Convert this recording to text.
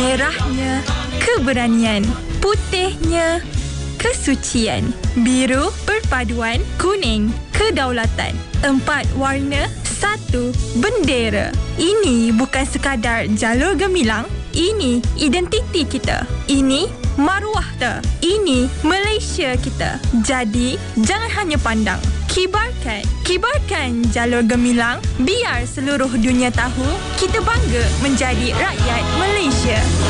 Merahnya keberanian, putihnya kesucian, biru perpaduan, kuning kedaulatan. 4 warna, 1 bendera. Ini bukan sekadar jalur gemilang, ini identiti kita. Ini maruah kita. Ini Malaysia kita. Jadi, jangan hanya pandang. Kibarkan jalur gemilang, biar seluruh dunia tahu kita bangga menjadi rakyat Malaysia.